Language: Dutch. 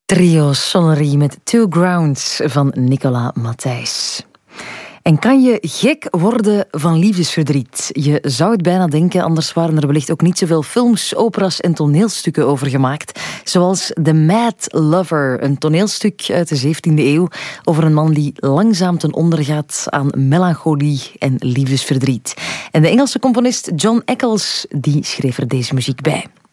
Trio Sonnerie met Two Grounds van Nicolas Matthijs. En kan je gek worden van liefdesverdriet? Je zou het bijna denken, anders waren er wellicht ook niet zoveel films, opera's en toneelstukken over gemaakt. Zoals The Mad Lover, een toneelstuk uit de 17e eeuw over een man die langzaam ten onder gaat aan melancholie en liefdesverdriet. En de Engelse componist John Eccles, die schreef er deze muziek bij.